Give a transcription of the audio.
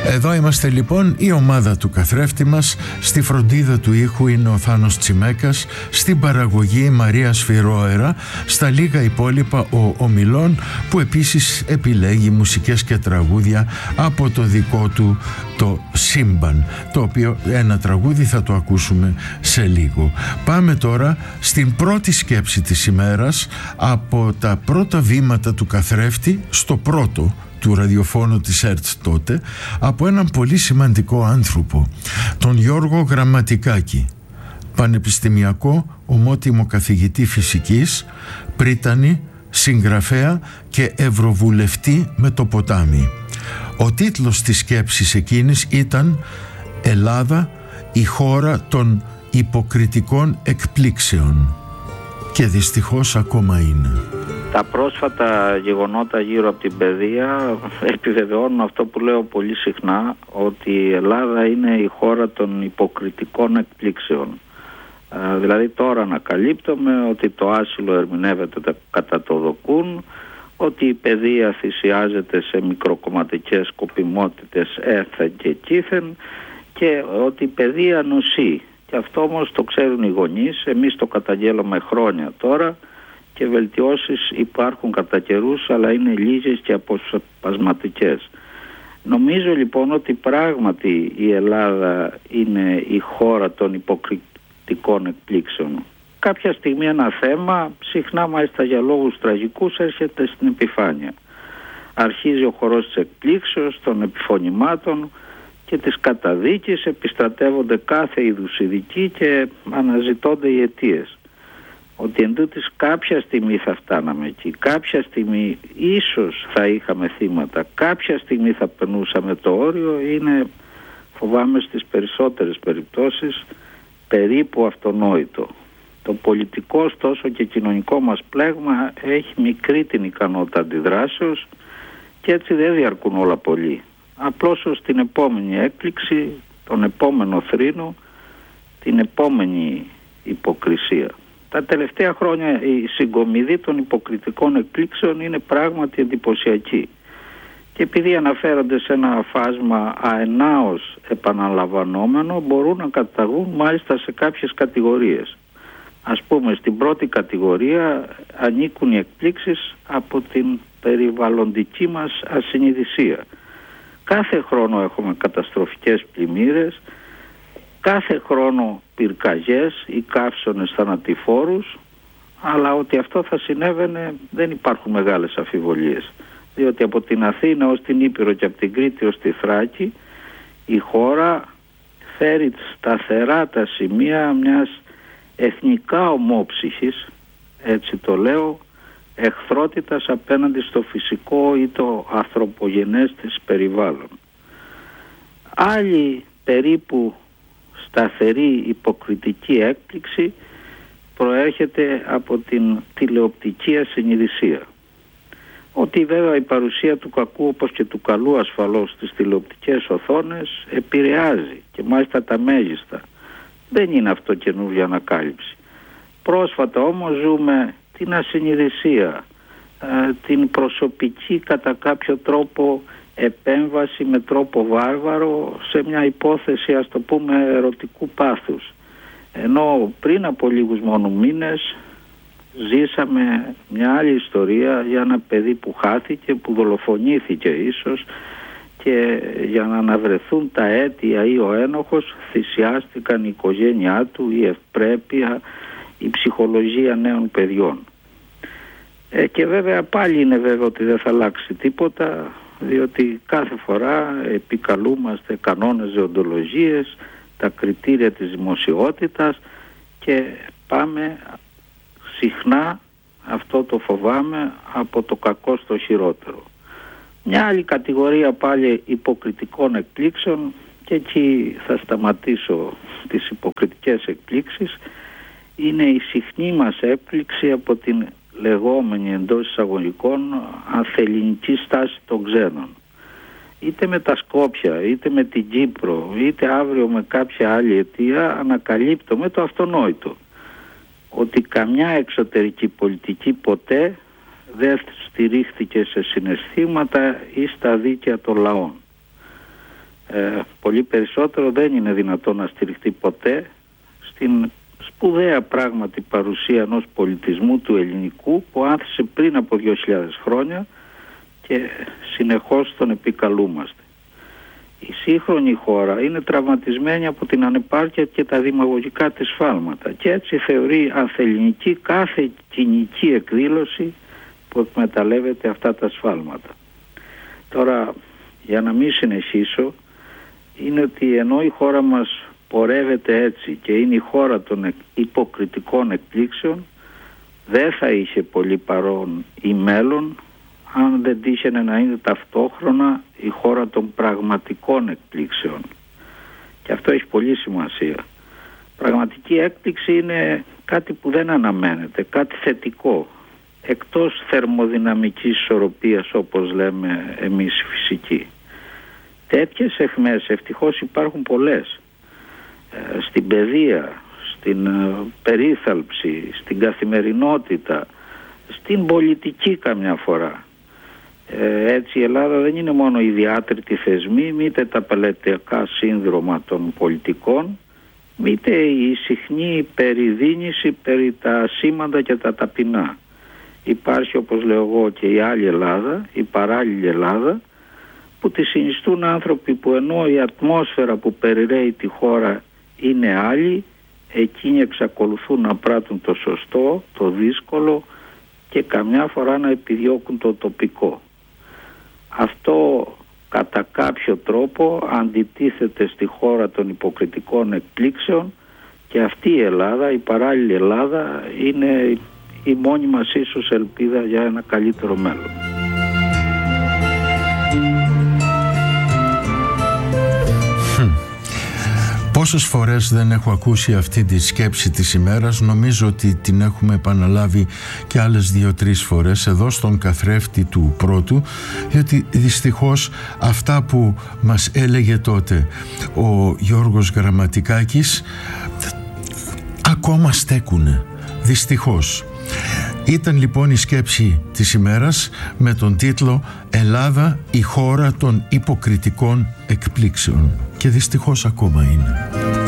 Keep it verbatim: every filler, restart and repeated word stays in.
Εδώ είμαστε λοιπόν, η ομάδα του καθρέφτη μας. Στη φροντίδα του ήχου είναι ο Θάνος Τσιμέκας, στην παραγωγή η Μαρία Σφυρόερα, στα λίγα υπόλοιπα ο Ομιλών, που επίσης επιλέγει μουσικές και τραγούδια από το δικό του το σύμπαν, το οποίο ένα τραγούδι θα το ακούσουμε σε λίγο. Πάμε τώρα στην πρώτη σκέψη της ημέρας, από τα πρώτα βήματα του καθρέφτη στο πρώτο του ραδιοφώνου της ΕΡΤ τότε, από έναν πολύ σημαντικό άνθρωπο, τον Γιώργο Γραμματικάκη, πανεπιστημιακό ομότιμο καθηγητή φυσικής, πρίτανη, συγγραφέα και ευρωβουλευτή με το ποτάμι. Ο τίτλος της σκέψης εκείνης ήταν «Ελλάδα, η χώρα των υποκριτικών εκπλήξεων». Και δυστυχώς ακόμα είναι. Τα πρόσφατα γεγονότα γύρω από την παιδεία επιβεβαιώνουν αυτό που λέω πολύ συχνά, ότι η Ελλάδα είναι η χώρα των υποκριτικών εκπλήξεων. Ε, δηλαδή τώρα ανακαλύπτουμε ότι το άσυλο ερμηνεύεται κατά το δοκούν, ότι η παιδεία θυσιάζεται σε μικροκομματικές σκοπιμότητες έθεν και κήθεν και ότι η παιδεία νοσεί. Και αυτό όμως το ξέρουν οι γονείς, εμείς το καταγγέλουμε χρόνια τώρα και βελτιώσεις υπάρχουν κατά καιρούς, αλλά είναι λίγες και αποσπασματικές. Νομίζω λοιπόν ότι πράγματι η Ελλάδα είναι η χώρα των υποκριτικών εκπλήξεων. Κάποια στιγμή ένα θέμα, συχνά μάλιστα για λόγους τραγικούς, έρχεται στην επιφάνεια. Αρχίζει ο χορός της εκπλήξεως, των επιφωνημάτων και της καταδίκης, επιστρατεύονται κάθε είδους ειδικοί και αναζητώνται οι αιτίες. Ότι εντούτοις κάποια στιγμή θα φτάναμε εκεί, κάποια στιγμή ίσως θα είχαμε θύματα, κάποια στιγμή θα περνούσαμε το όριο, είναι, φοβάμαι στις περισσότερες περιπτώσεις, περίπου αυτονόητο. Το πολιτικό ωστόσο και κοινωνικό μας πλέγμα έχει μικρή την ικανότητα αντιδράσεως και έτσι δεν διαρκούν όλα πολύ. Απλώς ως την επόμενη έκπληξη, τον επόμενο θρήνο, την επόμενη υποκρισία. Τα τελευταία χρόνια η συγκομιδή των υποκριτικών εκπλήξεων είναι πράγματι εντυπωσιακή. Και επειδή αναφέρονται σε ένα φάσμα αενάως επαναλαμβανόμενο, μπορούν να καταγούν μάλιστα σε κάποιες κατηγορίες. Ας πούμε, στην πρώτη κατηγορία ανήκουν οι εκπλήξεις από την περιβαλλοντική μας ασυνειδησία. Κάθε χρόνο έχουμε καταστροφικές πλημμύρες, κάθε χρόνο πυρκαγιές ή καύσονες θανατηφόρους, αλλά ότι αυτό θα συνέβαινε δεν υπάρχουν μεγάλες αμφιβολίες. Διότι από την Αθήνα ως την Ήπειρο και από την Κρήτη ως τη Θράκη η χώρα φέρει σταθερά τα σημεία μιας εθνικά ομόψυχης, έτσι το λέω, εχθρότητας απέναντι στο φυσικό ή το ανθρωπογενές της περιβάλλον. Άλλη περίπου σταθερή υποκριτική έκπληξη προέρχεται από την τηλεοπτική ασυνειδησία. Ότι βέβαια η παρουσία του κακού όπως και του καλού ασφαλώς στις τηλεοπτικές οθόνες επηρεάζει και μάλιστα τα μέγιστα. Δεν είναι αυτό καινούργια ανακάλυψη. Πρόσφατα όμως ζούμε την ασυνειδησία, την προσωπική κατά κάποιο τρόπο επέμβαση με τρόπο βάρβαρο σε μια υπόθεση, ας το πούμε, ερωτικού πάθους. Ενώ πριν από λίγους μόνο μήνες ζήσαμε μια άλλη ιστορία για ένα παιδί που χάθηκε, που δολοφονήθηκε ίσως, και για να αναβρεθούν τα αίτια ή ο ένοχος θυσιάστηκαν η οικογένειά του, η ευπρέπεια, η ψυχολογία νέων παιδιών. Ε, και βέβαια πάλι είναι βέβαιο ότι δεν θα αλλάξει τίποτα, διότι κάθε φορά επικαλούμαστε κανόνες δεοντολογίες, τα κριτήρια της δημοσιότητας και πάμε συχνά, αυτό το φοβάμαι, από το κακό στο χειρότερο. Μια άλλη κατηγορία πάλι υποκριτικών εκπλήξεων, και εκεί θα σταματήσω τις υποκριτικές εκπλήξεις, είναι η συχνή μας έκπληξη από την λεγόμενη εντός εισαγωγικών ανθελληνική στάση των ξένων. Είτε με τα Σκόπια, είτε με την Κύπρο, είτε αύριο με κάποια άλλη αιτία, ανακαλύπτουμε το αυτονόητο. Ότι καμιά εξωτερική πολιτική ποτέ δεν στηρίχθηκε σε συναισθήματα ή στα δίκαια των λαών. Ε, πολύ περισσότερο δεν είναι δυνατόν να στηριχτεί ποτέ στην σπουδαία πράγματι παρουσία ενός πολιτισμού του ελληνικού που άνθησε πριν από δύο χιλιάδες χρόνια και συνεχώς τον επικαλούμαστε. Η σύγχρονη χώρα είναι τραυματισμένη από την ανεπάρκεια και τα δημαγωγικά της σφάλματα και έτσι θεωρεί ανθελληνική κάθε κοινική εκδήλωση που εκμεταλλεύεται αυτά τα σφάλματα. Τώρα, για να μην συνεχίσω, είναι ότι ενώ η χώρα μας πορεύεται έτσι και είναι η χώρα των υποκριτικών εκπλήξεων, δεν θα είχε πολύ παρόν ή μέλλον αν δεν τύχαινε να είναι ταυτόχρονα η χώρα των πραγματικών εκπλήξεων. Και αυτό έχει πολύ σημασία. Πραγματική έκπληξη είναι κάτι που δεν αναμένεται, κάτι θετικό, εκτός θερμοδυναμικής ισορροπίας όπως λέμε εμείς οι φυσικοί. Τέτοιες αιχμές ευτυχώς υπάρχουν πολλές. Ε, στην παιδεία, στην ε, περίθαλψη, στην καθημερινότητα, στην πολιτική καμιά φορά. Ε, έτσι η Ελλάδα δεν είναι μόνο οι διάτριτοι θεσμοί, μήτε τα πελετειακά σύνδρομα των πολιτικών, μήτε η συχνή περιδίνηση περί τα σήμαντα και τα ταπεινά. Υπάρχει, όπως λέω εγώ, και η άλλη Ελλάδα, η παράλληλη Ελλάδα, που τη συνιστούν άνθρωποι που ενώ η ατμόσφαιρα που περιραίει τη χώρα είναι άλλη, εκείνοι εξακολουθούν να πράττουν το σωστό, το δύσκολο και καμιά φορά να επιδιώκουν το τοπικό. Αυτό κατά κάποιο τρόπο αντιτίθεται στη χώρα των υποκριτικών εκπλήξεων και αυτή η Ελλάδα, η παράλληλη Ελλάδα, είναι η μόνη μας ίσως ελπίδα για ένα καλύτερο μέλλον. Πόσες φορές δεν έχω ακούσει αυτή τη σκέψη της ημέρας, νομίζω ότι την έχουμε επαναλάβει και άλλες δύο-τρεις φορές εδώ στον καθρέφτη του πρώτου, γιατί δυστυχώς αυτά που μας έλεγε τότε ο Γιώργος Γραμματικάκης ακόμα στέκουνε, δυστυχώς. Ήταν λοιπόν η σκέψη της ημέρας με τον τίτλο «Ελλάδα, η χώρα των υποκριτικών εκπλήξεων». Και δυστυχώς ακόμα είναι.